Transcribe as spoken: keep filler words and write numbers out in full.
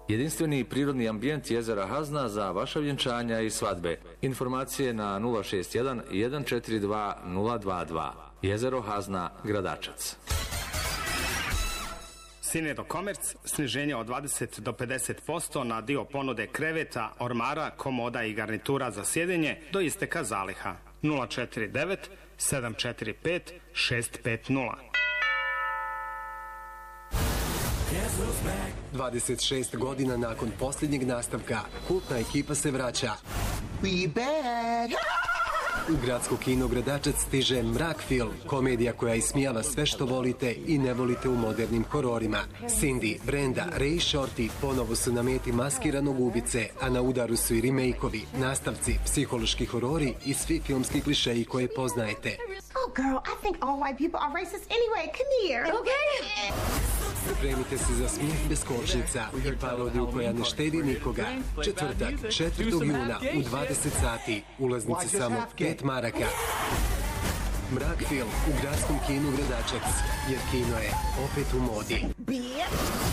Jedinstveni prirodni ambijent jezera Hazna za vaša vjenčanja i svadbe. Informacije na nula šest jedan, jedan četiri dva, nula dva dva. Jezero Hazna, Gradačac. Sinedo Komerc, sniženje od dvadeset do pedeset posto na dio ponude kreveta, ormara, komoda i garnitura za sjedenje do isteka zaliha. nula četiri devet, sedam četiri pet, šest pet nula. dvadeset šest godina nakon posljednjeg nastavka, kultna ekipa se vraća. We back! U gradsko kino Gradačac stiže Mrak film, komedija koja ismijava sve što volite i ne volite u modernim hororima. Cindy, Brenda, Ray i Shorty ponovo su na meti maskiranog ubice, a na udaru su i remake-ovi, nastavci, psihološki horori i svi filmski klišeji koje poznajete. Oh girl, I think all white people are racist anyway. Come here. Okay. Pripremite se za smijeh bez kočnica i parodiju koja ne štedi nikoga. Četvrtak, četvrtog juna u dvadeset sati. Ulaznice samo pet maraka. Mrak film u gradskom kinu Gradačac, jer kino je opet u modi.